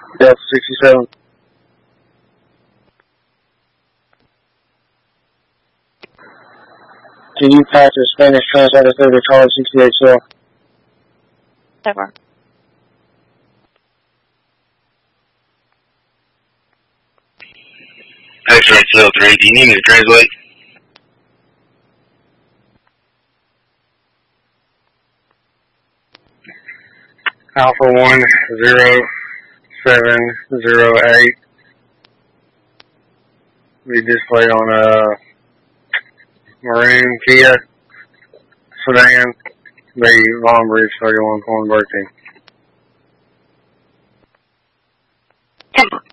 Delta 67. Can you pass the Spanish translator through the Charlie 68 cell? Over. X-ray cell 3, do you need me to translate? Alpha 10708. We displayed on a maroon Kia sedan. The Long Bridge 31 Corn birthday.